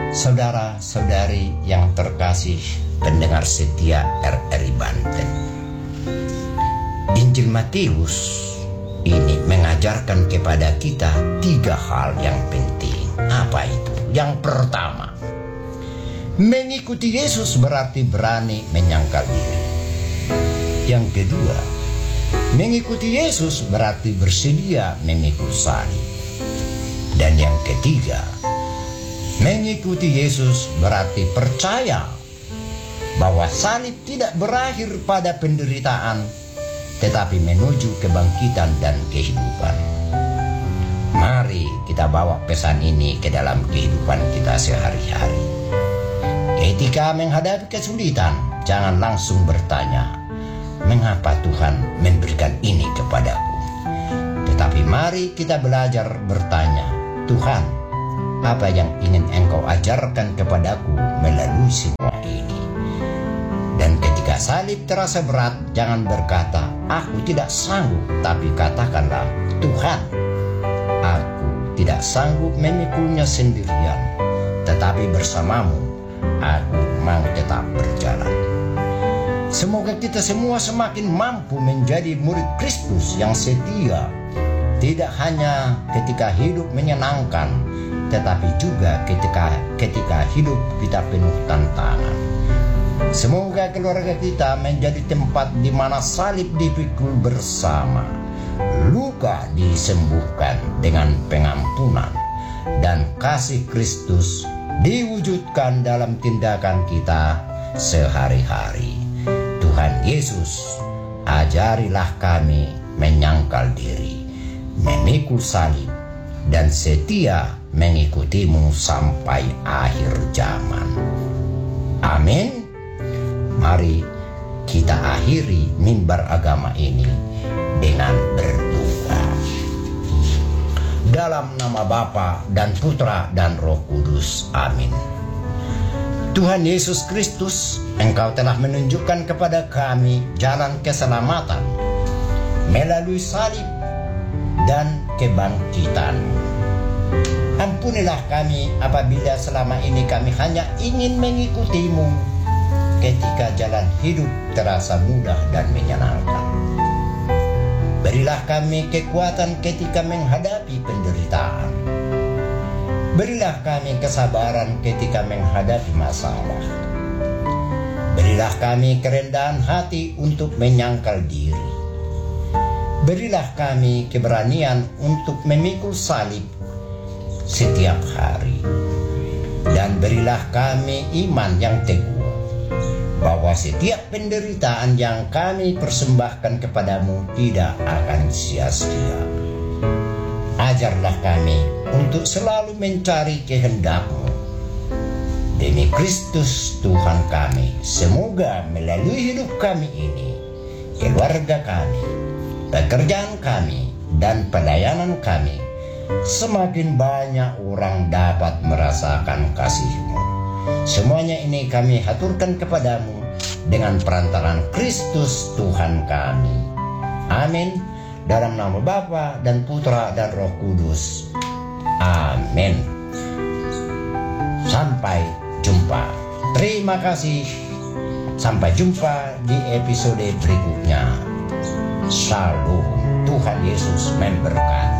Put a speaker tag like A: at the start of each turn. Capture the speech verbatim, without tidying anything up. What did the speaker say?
A: Saudara-saudari yang terkasih, pendengar setia R R I Banten, Injil Matius ini mengajarkan kepada kita tiga hal yang penting. Apa itu? Yang pertama, mengikuti Yesus berarti berani menyangkal diri. Yang kedua, mengikuti Yesus berarti bersedia memikul salib. Dan yang ketiga, mengikuti Yesus berarti percaya bahwa salib tidak berakhir pada penderitaan, tetapi menuju kebangkitan dan kehidupan. Mari kita bawa pesan ini ke dalam kehidupan kita sehari-hari. Ketika menghadapi kesulitan, jangan langsung bertanya, mengapa Tuhan memberikan ini kepadaku? Tetapi mari kita belajar bertanya, Tuhan, apa yang ingin Engkau ajarkan kepadaku melalui semua ini? Dan ketika salib terasa berat, jangan berkata, aku tidak sanggup, tapi katakanlah, Tuhan, aku tidak sanggup memikulnya sendirian, tetapi bersamamu, aku mau tetap berjalan. Semoga kita semua semakin mampu menjadi murid Kristus yang setia, tidak hanya ketika hidup menyenangkan, tetapi juga ketika ketika hidup kita penuh tantangan. Semoga keluarga kita menjadi tempat di mana salib dipikul bersama, luka disembuhkan dengan pengampunan, dan kasih Kristus diwujudkan dalam tindakan kita sehari-hari. Tuhan Yesus, ajarilah kami menyangkal diri, memikul salib, dan setia mengikutimu sampai akhir zaman. Amin. Mari kita akhiri mimbar agama ini dengan berdoa. Dalam nama Bapa dan Putra dan Roh Kudus. Amin. Tuhan Yesus Kristus, Engkau telah menunjukkan kepada kami jalan keselamatan melalui salib dan kebangkitan. Ampunilah kami apabila selama ini kami hanya ingin mengikutimu ketika jalan hidup terasa mudah dan menyenangkan. Berilah kami kekuatan ketika menghadapi penderitaan. Berilah kami kesabaran ketika menghadapi masalah. Berilah kami kerendahan hati untuk menyangkal diri. Berilah kami keberanian untuk memikul salib setiap hari, dan berilah kami iman yang teguh bahwa setiap penderitaan yang kami persembahkan kepadamu tidak akan sia-sia. Ajarlah kami untuk selalu mencari kehendak-Mu. Demi Kristus Tuhan kami, semoga melalui hidup kami ini, keluarga kami, pekerjaan kami, dan pelayanan kami, semakin banyak orang dapat merasakan kasih-Mu. Semuanya ini kami haturkan kepadamu dengan perantaraan Kristus Tuhan kami. Amin. Dalam nama Bapa dan Putra dan Roh Kudus. Amin. Sampai jumpa. Terima kasih. Sampai jumpa di episode berikutnya. Shalom. Tuhan Yesus memberkati.